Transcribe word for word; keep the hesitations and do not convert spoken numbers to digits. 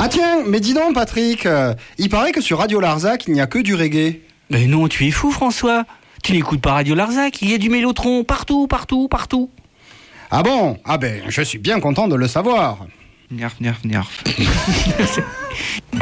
Ah tiens, mais dis donc Patrick, euh, il paraît que sur Radio Larzac, il n'y a que du reggae. Mais non, tu es fou François. Tu n'écoutes pas Radio Larzac, il y a du mélotron partout, partout, partout. Ah bon? Ah ben, je suis bien content de le savoir. Nerf, nerf, nerf.